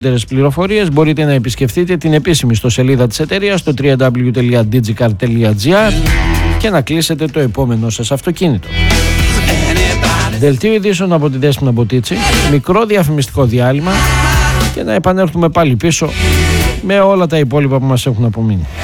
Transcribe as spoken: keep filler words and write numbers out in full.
πληροφορίες μπορείτε να επισκεφτείτε την επίσημη ιστοσελίδα της εταιρείας στο double-u double-u double-u τελεία digicar τελεία gr και να κλείσετε το επόμενο σας αυτοκίνητο. Δελτίο ειδήσεων από τη Δέσποινα Μποτίτσι, μικρό διαφημιστικό διάλειμμα και να επανέλθουμε πάλι πίσω με όλα τα υπόλοιπα που μας έχουν απομείνει.